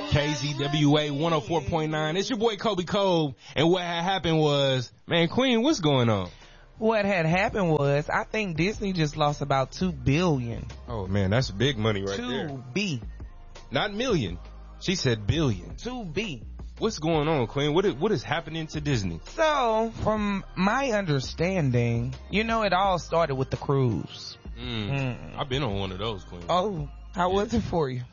KZWA 104.9. It's your boy Kobe Cove. And what had happened was, man, Queen, what's going on? What had happened was, I think Disney just lost about $2 billion. Oh man, that's big money right there. 2B. Not million. She said billion. 2B. What's going on, Queen? What is happening to Disney? So, from my understanding, it all started with the cruise. I've been on one of those, Queen. Oh, how was it for you?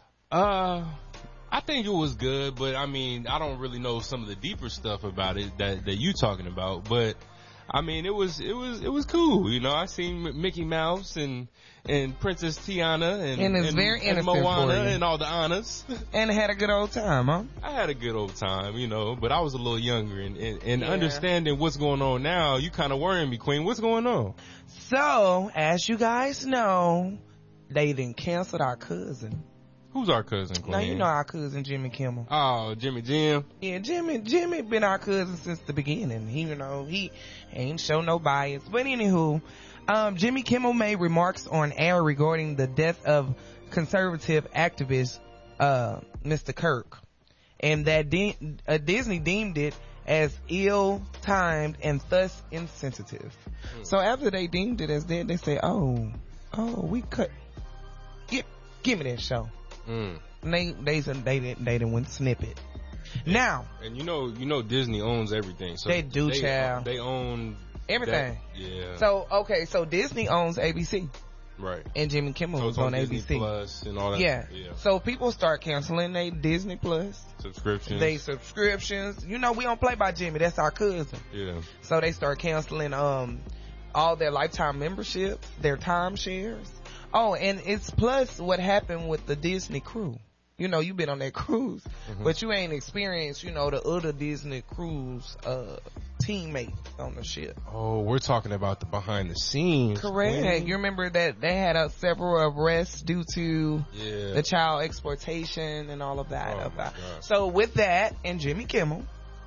I think it was good, but I mean, I don't really know some of the deeper stuff about it that you talking about, but I mean, it was cool. I seen Mickey Mouse and Princess Tiana and it's very innocent Moana for you. and all the Annas. And had a good old time, huh? I had a good old time, but I was a little younger and understanding what's going on now, you kind of worrying me, Queen. What's going on? So, as you guys know, they done canceled our cousin. Who's our cousin, Queen? Now, you know our cousin Jimmy Kimmel. Oh, Jimmy Jim. Yeah, Jimmy been our cousin since the beginning. He ain't show no bias. But anywho, Jimmy Kimmel made remarks on air regarding the death of conservative activist, Mr. Kirk. And that Disney deemed it as ill-timed and thus insensitive. So after they deemed it as dead, they say, oh, we cut, give me that show. And they said they didn't want to snip it. Now, and you know Disney owns everything. So they do, child. They own everything. Yeah. So Disney owns ABC. Right. And Jimmy Kimmel was on Disney ABC. Plus and all that. Yeah. So people start canceling their Disney Plus subscriptions. We don't play by Jimmy. That's our cousin. Yeah. So they start canceling all their lifetime memberships, their timeshares. Oh, and it's plus what happened with the Disney crew. You've been on that cruise, but you ain't experienced, the other Disney cruise, teammates on the ship. Oh, we're talking about the behind the scenes. Correct. Queen. You remember that they had several arrests due to the child exploitation and all of that. So with that, and Jimmy Kimmel,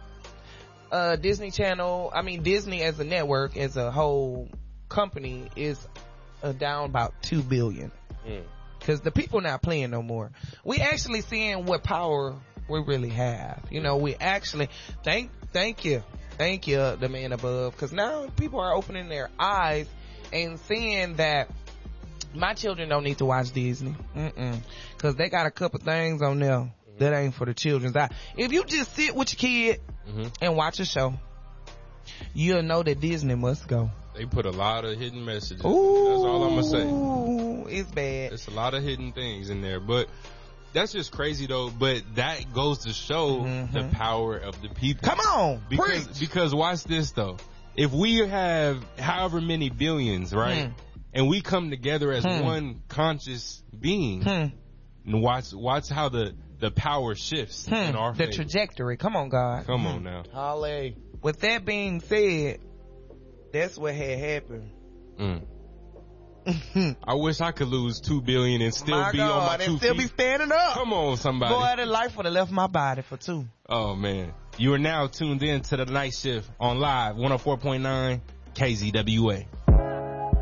Disney as a network, as a whole company is down about $2 billion. Cause the people not playing no more. We actually seeing what power we really have. We actually, thank you, the man above. Cause now people are opening their eyes and seeing that my children don't need to watch Disney. Cause they got a couple things on there that ain't for the children's eye. If you just sit with your kid and watch a show, you'll know that Disney must go. They put a lot of hidden messages. Ooh, that's all I'm gonna say. Ooh, it's bad. It's a lot of hidden things in there, but that's just crazy though. But that goes to show the power of the people. Come on, because watch this though. If we have however many billions, right, and we come together as one conscious being, and watch how the power shifts in our favor. The trajectory. Come on, God. Come on now. Holly. With that being said, that's what had happened. I wish I could lose $2 billion and still be on my 2 feet. And still be standing up. Come on, somebody. Boy, that life would have left my body for 2. Oh man. You are now tuned in to the Night Shift on Live 104.9 KZWA.